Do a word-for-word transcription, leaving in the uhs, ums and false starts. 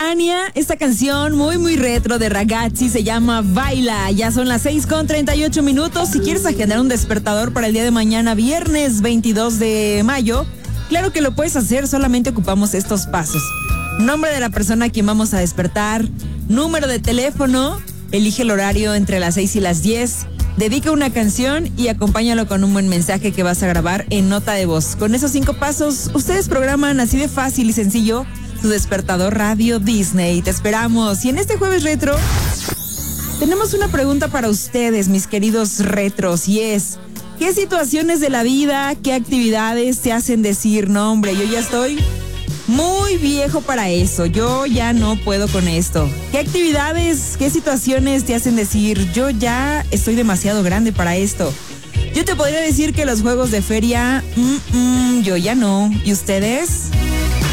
Fania, esta canción muy muy retro de Ragazzi se llama Baila. Ya son las seis con treinta y ocho minutos. Si quieres agendar un despertador para el día de mañana, viernes veintidós de mayo, claro que lo puedes hacer, solamente ocupamos estos pasos. Nombre de la persona a quien vamos a despertar, número de teléfono, elige el horario entre las seis y las diez, dedica una canción y acompáñalo con un buen mensaje que vas a grabar en nota de voz. Con esos cinco pasos, ustedes programan así de fácil y sencillo tu despertador Radio Disney. Te esperamos. Y en este jueves retro tenemos una pregunta para ustedes, mis queridos retros, y es: ¿qué situaciones de la vida, qué actividades te hacen decir, no hombre, yo ya estoy muy viejo para eso, yo ya no puedo con esto? ¿Qué actividades, qué situaciones te hacen decir, yo ya estoy demasiado grande para esto? Yo te podría decir que los juegos de feria, mm, mm, yo ya no. ¿Y ustedes?